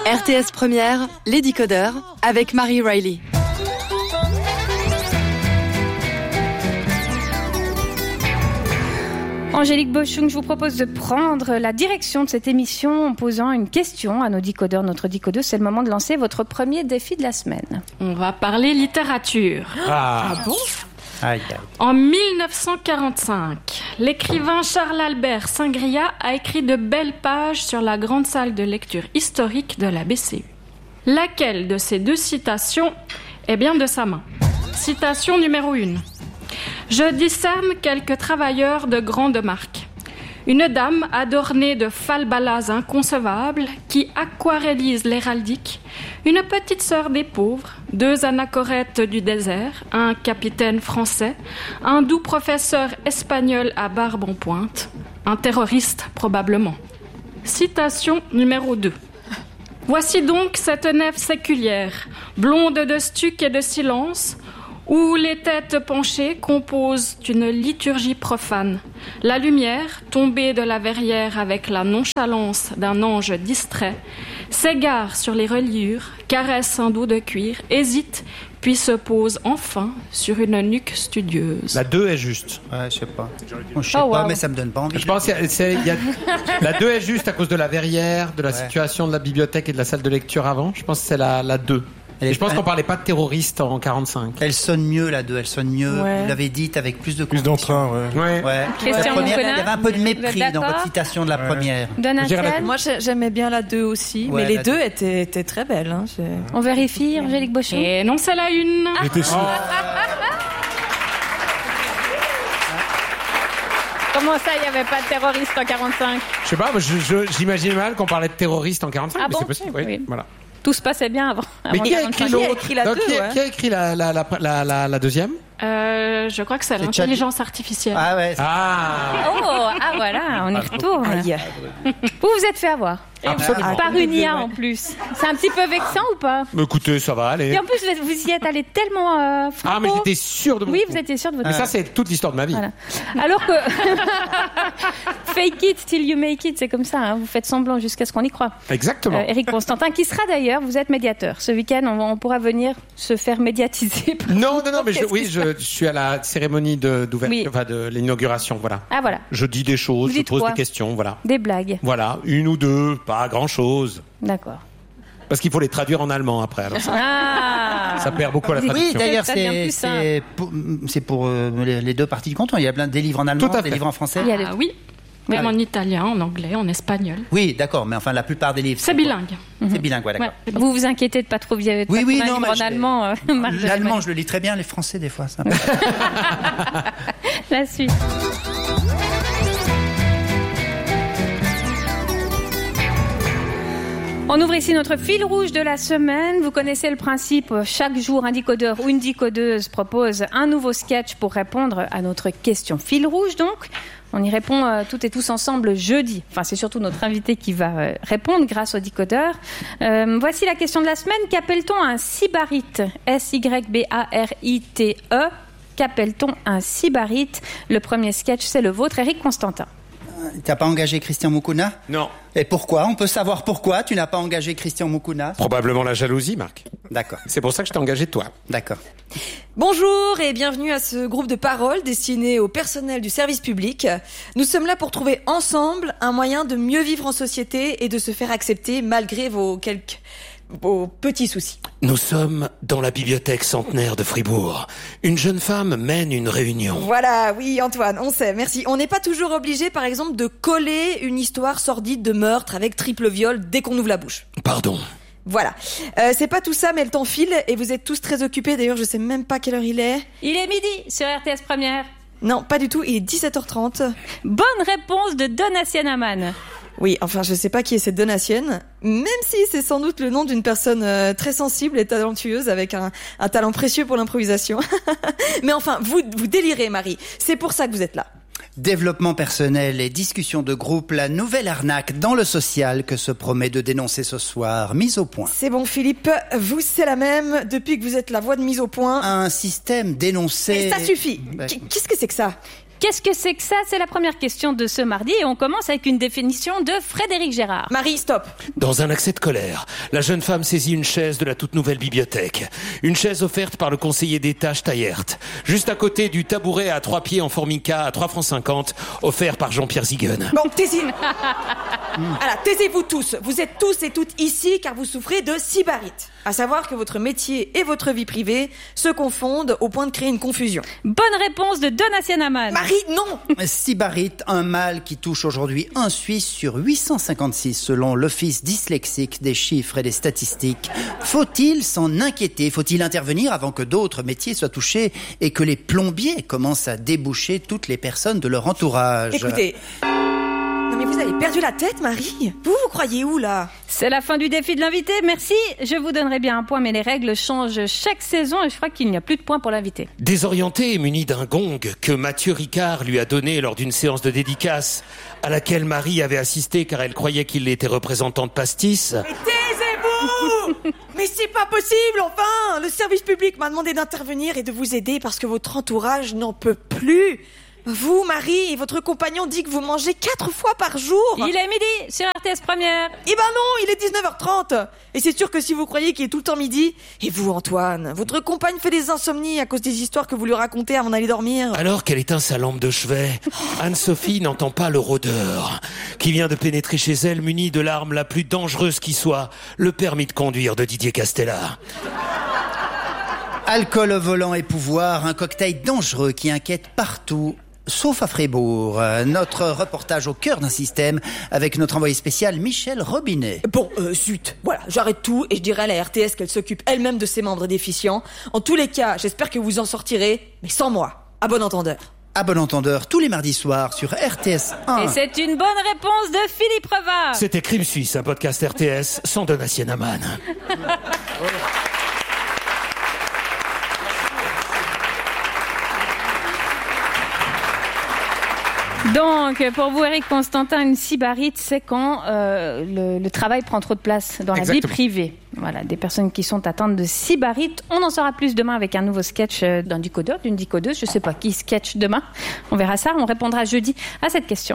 RTS Première, les décodeurs, avec Marie Riley. Angélique Bochung, je vous propose de prendre la direction de cette émission en posant une question à nos décodeurs, notre décodeuse. C'est le moment de lancer votre premier défi de la semaine. On va parler littérature. Ah bon ? En 1945, l'écrivain Charles-Albert Singria a écrit de belles pages sur la grande salle de lecture historique de la BCU. Laquelle de ces deux citations est bien de sa main ? Citation numéro 1. Je discerne quelques travailleurs de grande marque. Une dame adornée de falbalas inconcevables qui aquarellise l'héraldique, une petite sœur des pauvres, 2 anachorètes du désert, un capitaine français, un doux professeur espagnol à barbe en pointe, un terroriste probablement. Citation numéro 2. Voici donc cette nef séculière, blonde de stuc et de silence, où les têtes penchées composent une liturgie profane. La lumière, tombée de la verrière avec la nonchalance d'un ange distrait, s'égare sur les reliures, caresse un dos de cuir, hésite, puis se pose enfin sur une nuque studieuse. La 2 est juste. Ouais, je sais pas. Je sais pas, mais ça me donne pas envie. Je pense la 2 est juste à cause de la verrière, de la situation de la bibliothèque et de la salle de lecture avant. Je pense que c'est la 2. Et je pense qu'on parlait pas de terroristes en 45. Elle sonne mieux, la 2, elle sonne mieux. Ouais. Vous l'avez dite avec plus de conviction. Plus d'entrain, ouais. La première, il y avait un peu de mépris dans votre citation de la première. Donatelle. Moi, j'aimais bien la 2 aussi, mais les 2 étaient très belles. Hein. On vérifie, Angélique Bochung. Et non, c'est la 1. J'étais sûr. Comment ça, il n'y avait pas de terroristes en 45 ? Je sais pas, j'imaginais mal qu'on parlait de terroristes en 45. Ah bon ? C'est possible, oui. Voilà. Tout se passait bien avant. Mais qui a écrit l'autre ? Qui a écrit la deuxième ? Je crois que c'est l'intelligence artificielle. Ah ouais. Voilà, on y retourne. Vous vous êtes fait avoir. Absolument. Par une IA en plus. C'est un petit peu vexant ou pas ? Mais écoutez, ça va aller. Et en plus, vous y êtes allé tellement franco. Ah, mais j'étais sûr de mon Oui, coup. vous étiez sûr de votre Mais ça, c'est toute l'histoire de ma vie. Voilà. Alors que fake it till you make it, c'est comme ça. Hein. Vous faites semblant jusqu'à ce qu'on y croit. Exactement. Éric Constantin, qui sera d'ailleurs, vous êtes médiateur. Ce week-end, on pourra venir se faire médiatiser. Non, mais je suis à la cérémonie d'ouverture, enfin de l'inauguration, voilà. Ah voilà. Je dis des choses, je pose quoi ? des questions, voilà. Des blagues. Voilà, 1 ou 2, pas grand-chose. D'accord. Parce qu'il faut les traduire en allemand après. Alors ça perd beaucoup à la traduction. Oui, d'ailleurs, c'est pour les deux parties du canton. Il y a plein de livres en allemand, des livres en français. Oui. Même en italien, en anglais, en espagnol. Oui, d'accord, mais enfin, la plupart des livres... C'est bilingue. C'est bilingue, ouais, d'accord. Ouais. Vous vous inquiétez de pas trop vieillir en allemand. L'allemand, je le lis très bien, les français, des fois. Ça La suite. On ouvre ici notre fil rouge de la semaine. Vous connaissez le principe. Chaque jour, un décodeur ou une décodeuse propose un nouveau sketch pour répondre à notre question. Fil rouge, donc. On y répond toutes et tous ensemble jeudi. Enfin, c'est surtout notre invité qui va répondre grâce au décodeur. Voici la question de la semaine. Qu'appelle-t-on un sybarite ? S-Y-B-A-R-I-T-E. Qu'appelle-t-on un sybarite ? Le premier sketch, c'est le vôtre, Éric Constantin. Tu n'as pas engagé Christian Moukouna ? Non. Et pourquoi ? On peut savoir pourquoi tu n'as pas engagé Christian Moukouna ? Probablement la jalousie, Marc. D'accord. C'est pour ça que je t'ai engagé toi. D'accord. Bonjour et bienvenue à ce groupe de parole destiné au personnel du service public. Nous sommes là pour trouver ensemble un moyen de mieux vivre en société et de se faire accepter malgré vos petits soucis. Nous sommes dans la bibliothèque centenaire de Fribourg. Une jeune femme mène une réunion. Voilà, oui Antoine, on sait, merci. On n'est pas toujours obligé, par exemple, de coller une histoire sordide de meurtre avec triple viol dès qu'on ouvre la bouche. Pardon. Voilà. C'est pas tout ça, mais le temps file et vous êtes tous très occupés. D'ailleurs, je sais même pas quelle heure il est. Il est midi sur RTS Première. Non, pas du tout, il est 17h30. Bonne réponse de Donatien Aman. Oui, enfin, je sais pas qui est cette Donatienne, même si c'est sans doute le nom d'une personne très sensible et talentueuse avec un talent précieux pour l'improvisation. Mais enfin, vous délirez, Marie. C'est pour ça que vous êtes là. Développement personnel et discussion de groupe, la nouvelle arnaque dans le social que se promet de dénoncer ce soir. Mise au point. C'est bon, Philippe, vous c'est la même depuis que vous êtes la voix de mise au point. Un système dénoncé... Mais ça suffit. Qu'est-ce que c'est que ça ? Qu'est-ce que c'est que ça? C'est la première question de ce mardi et on commence avec une définition de Frédéric Gérard. Marie, stop. Dans un accès de colère, la jeune femme saisit une chaise de la toute nouvelle bibliothèque. Une chaise offerte par le conseiller d'État Steyert. Juste à côté du tabouret à 3 pieds en formica à 3,50 francs, offert par Jean-Pierre Ziegen. Bon, Alors, taisez-vous tous. Vous êtes tous et toutes ici car vous souffrez de sybarite. À savoir que votre métier et votre vie privée se confondent au point de créer une confusion. Bonne réponse de Donatien Amann. Marie, non. Sybarite, un mal qui touche aujourd'hui un Suisse sur 856 selon l'Office dyslexique des chiffres et des statistiques. Faut-il s'en inquiéter? Faut-il intervenir avant que d'autres métiers soient touchés et que les plombiers commencent à déboucher toutes les personnes de leur entourage? Écoutez... Non mais vous avez perdu la tête, Marie. Vous croyez où, là? C'est la fin du défi de l'invité, merci. Je vous donnerai bien un point, mais les règles changent chaque saison et je crois qu'il n'y a plus de points pour l'invité. Désorienté et muni d'un gong que Mathieu Ricard lui a donné lors d'une séance de dédicace à laquelle Marie avait assisté car elle croyait qu'il était représentant de pastis. Mais taisez-vous. Mais c'est pas possible, enfin. Le service public m'a demandé d'intervenir et de vous aider parce que votre entourage n'en peut plus. Vous, Marie, et votre compagnon dit que vous mangez 4 fois par jour. Il est midi sur RTS Première. Eh ben non, il est 19h30. Et c'est sûr que si vous croyez qu'il est tout le temps midi... Et vous, Antoine, votre compagne fait des insomnies à cause des histoires que vous lui racontez avant d'aller dormir. Alors qu'elle éteint sa lampe de chevet, Anne-Sophie n'entend pas le rôdeur qui vient de pénétrer chez elle muni de l'arme la plus dangereuse qui soit, le permis de conduire de Didier Castella. Alcool au volant et pouvoir, un cocktail dangereux qui inquiète partout, sauf à Fribourg. Notre reportage au cœur d'un système avec notre envoyé spécial Michel Robinet. Bon, zut, voilà, j'arrête tout et je dirai à la RTS qu'elle s'occupe elle-même de ses membres déficients. En tous les cas, j'espère que vous en sortirez, mais sans moi. À bon entendeur. À bon entendeur, tous les mardis soirs sur RTS 1. Et c'est une bonne réponse de Philippe Reva. C'était Crime Suisse, un podcast RTS sans Donatien Amann. Donc, pour vous, Eric Constantin, une sybarite, c'est quand le travail prend trop de place dans la vie privée. Voilà, des personnes qui sont atteintes de sybarite. On en saura plus demain avec un nouveau sketch d'un décodeur, d'une décodeuse. Je ne sais pas qui sketch demain. On verra ça. On répondra jeudi à cette question.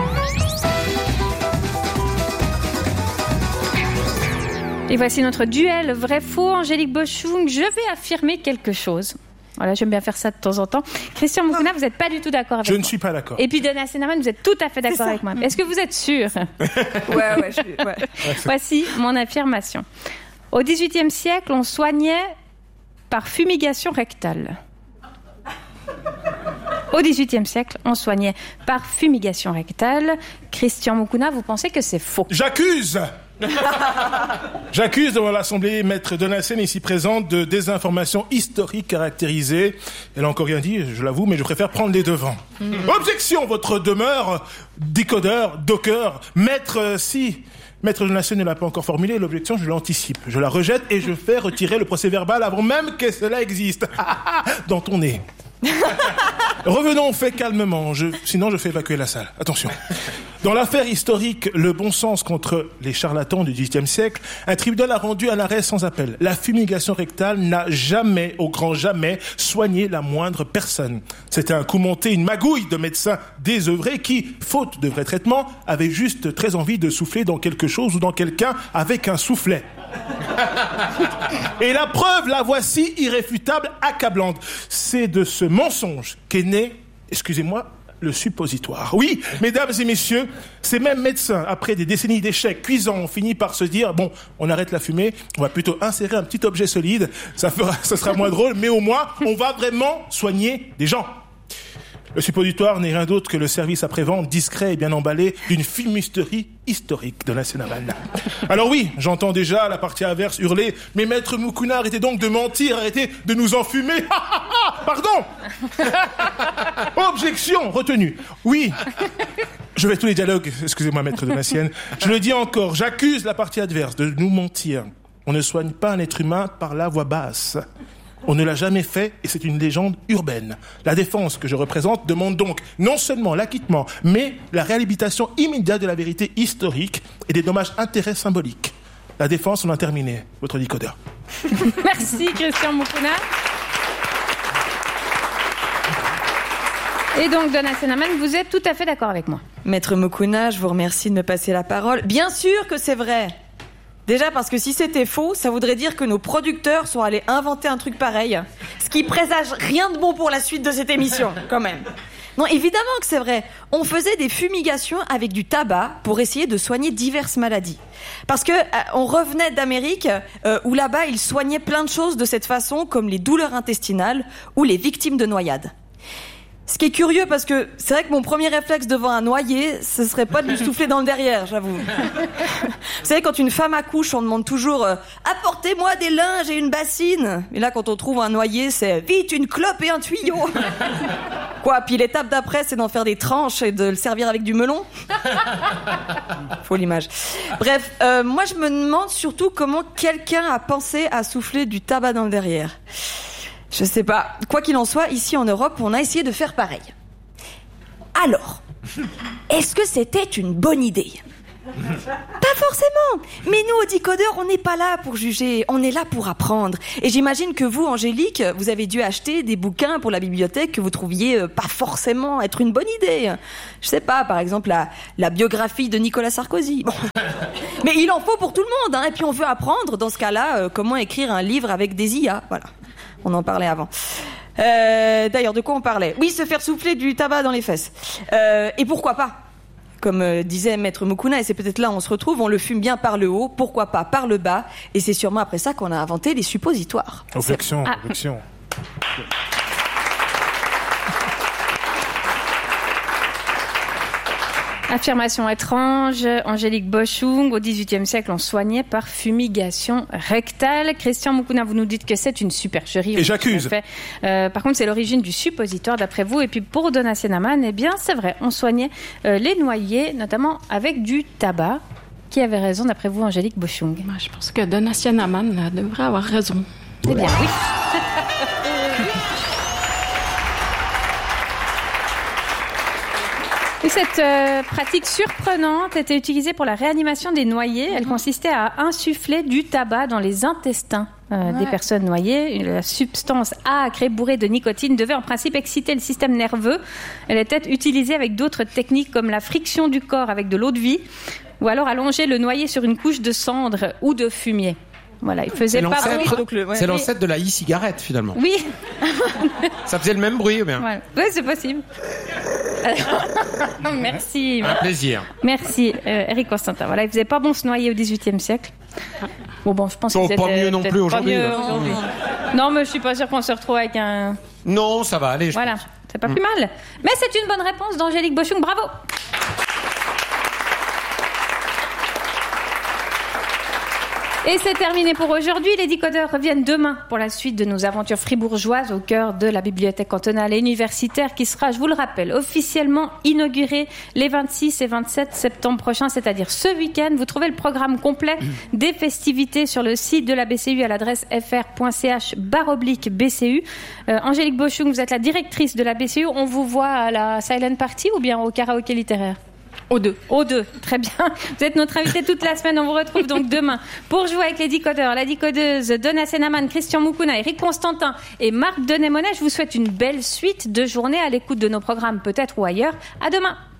Et voici notre duel vrai-faux. Angélique Boschung, je vais affirmer quelque chose. Voilà, j'aime bien faire ça de temps en temps. Christian Moukouna, vous n'êtes pas du tout d'accord avec moi. Je ne suis pas d'accord. Et puis Donatien Amann, vous êtes tout à fait d'accord avec moi. Est-ce que vous êtes sûr? Ouais. Voici mon affirmation. Au XVIIIe siècle, on soignait par fumigation rectale. Au XVIIIe siècle, on soignait par fumigation rectale. Christian Moukouna, vous pensez que c'est faux? J'accuse devant l'Assemblée maître Donatien ici présente de désinformation historique caractérisée. Elle a encore rien dit, je l'avoue, mais je préfère prendre les devants. Objection, votre demeure, décodeur, docker, maître, si... Maître Donatien ne l'a pas encore formulée, l'objection, je l'anticipe. Je la rejette et je fais retirer le procès-verbal avant même que cela existe. Dans ton nez. Revenons au fait calmement, sinon je fais évacuer la salle. Attention. Dans l'affaire historique Le bon sens contre les charlatans du XVIIIe siècle, un tribunal a rendu un arrêt sans appel. La fumigation rectale n'a jamais, au grand jamais, soigné la moindre personne. C'était un coup monté, une magouille de médecins désœuvrés qui, faute de vrai traitement, avaient juste très envie de souffler dans quelque chose ou dans quelqu'un avec un soufflet. Et la preuve, la voici, irréfutable, accablante. C'est de ce mensonge qu'est né, excusez-moi, le suppositoire. Oui, mesdames et messieurs, ces mêmes médecins, après des décennies d'échecs cuisants, ont fini par se dire, bon, on arrête la fumée, on va plutôt insérer un petit objet solide, ça sera moins drôle, mais au moins, on va vraiment soigner des gens. Le suppositoire n'est rien d'autre que le service après-vente discret et bien emballé d'une fumisterie historique de la Sénavale. Alors oui, j'entends déjà la partie inverse hurler « Mais maître Moukouna, arrêtez donc de mentir, arrêtez de nous enfumer !» Pardon. Objection retenue. Oui, je vais tous les dialogues, excusez-moi maître Donatien. Je le dis encore, j'accuse la partie adverse de nous mentir. On ne soigne pas un être humain par la voix basse. On ne l'a jamais fait et c'est une légende urbaine. La défense que je représente demande donc non seulement l'acquittement, mais la réhabilitation immédiate de la vérité historique et des dommages-intérêts symboliques. La défense, on a terminé. Votre décodeur. Merci Christian Moukouna. Et donc, Donna Senaman, vous êtes tout à fait d'accord avec moi. Maître Mukuna, je vous remercie de me passer la parole. Bien sûr que c'est vrai. Déjà parce que si c'était faux, ça voudrait dire que nos producteurs sont allés inventer un truc pareil. Ce qui présage rien de bon pour la suite de cette émission, quand même. Non, évidemment que c'est vrai. On faisait des fumigations avec du tabac pour essayer de soigner diverses maladies. Parce que on revenait d'Amérique où là-bas ils soignaient plein de choses de cette façon, comme les douleurs intestinales ou les victimes de noyades. Ce qui est curieux parce que c'est vrai que mon premier réflexe devant un noyé, ce serait pas de lui souffler dans le derrière, j'avoue. Vous savez, quand une femme accouche, on demande toujours apportez-moi des linges et une bassine. Et là, quand on trouve un noyé, c'est vite une clope et un tuyau. Quoi, puis l'étape d'après, c'est d'en faire des tranches et de le servir avec du melon. Faut l'image. Bref, moi je me demande surtout comment quelqu'un a pensé à souffler du tabac dans le derrière. Je sais pas. Quoi qu'il en soit, ici en Europe, on a essayé de faire pareil. Alors, est-ce que c'était une bonne idée ? Pas forcément. Mais nous, au Décodeur, on n'est pas là pour juger. On est là pour apprendre. Et j'imagine que vous, Angélique, vous avez dû acheter des bouquins pour la bibliothèque que vous trouviez pas forcément être une bonne idée. Je sais pas, par exemple, la biographie de Nicolas Sarkozy. Bon. Mais il en faut pour tout le monde, hein. Et puis on veut apprendre, dans ce cas-là, comment écrire un livre avec des IA. Voilà. On en parlait avant. D'ailleurs, de quoi on parlait ? Oui, se faire souffler du tabac dans les fesses. Et pourquoi pas ? Comme disait Maître Mukuna, et c'est peut-être là où on se retrouve, on le fume bien par le haut, pourquoi pas par le bas, et c'est sûrement après ça qu'on a inventé les suppositoires. Objection. Affirmation étrange, Angélique Boschung, au XVIIIe siècle, on soignait par fumigation rectale. Christian Mukuna, vous nous dites que c'est une supercherie. Et j'accuse. Par contre, c'est l'origine du suppositoire, d'après vous. Et puis, pour Donna Senaman, eh bien, c'est vrai, on soignait les noyés, notamment avec du tabac. Qui avait raison, d'après vous, Angélique Boschung ? Moi, je pense que Donna Senaman devrait avoir raison. Eh bien, oui. Et cette pratique surprenante était utilisée pour la réanimation des noyés. Elle consistait à insuffler du tabac dans les intestins des personnes noyées. La substance âcre et bourrée de nicotine devait en principe exciter le système nerveux. Elle était utilisée avec d'autres techniques comme la friction du corps avec de l'eau de vie ou alors allonger le noyé sur une couche de cendre ou de fumier. Voilà, il faisait pas bon. C'est l'ancêtre de la e-cigarette finalement. Oui. Ça faisait le même bruit ou bien ? Ouais. Oui, c'est possible. Merci. Un plaisir. Merci, Eric Constantin. Voilà, il faisait pas bon se noyer au XVIIIe siècle. Bon, je pense que c'était pas mieux non plus aujourd'hui. Non, mais je suis pas sûre qu'on se retrouve avec un. Non, ça va aller. Voilà, c'est pas plus mal. Mais c'est une bonne réponse d'Angélique Boschung. Bravo. Et c'est terminé pour aujourd'hui. Les Décodeurs reviennent demain pour la suite de nos aventures fribourgeoises au cœur de la bibliothèque cantonale et universitaire qui sera, je vous le rappelle, officiellement inaugurée les 26 et 27 septembre prochains, c'est-à-dire ce week-end. Vous trouvez le programme complet des festivités sur le site de la BCU à l'adresse fr.ch/BCU. Angélique Boschung, vous êtes la directrice de la BCU. On vous voit à la Silent Party ou bien au karaoké littéraire ? Aux deux, très bien. Vous êtes notre invité toute la semaine. On vous retrouve donc demain pour jouer avec les Décodeurs, la décodeuse Donna Senaman, Christian Mukuna, Eric Constantin et Marc Denémonet. Je vous souhaite une belle suite de journée à l'écoute de nos programmes, peut-être ou ailleurs. À demain.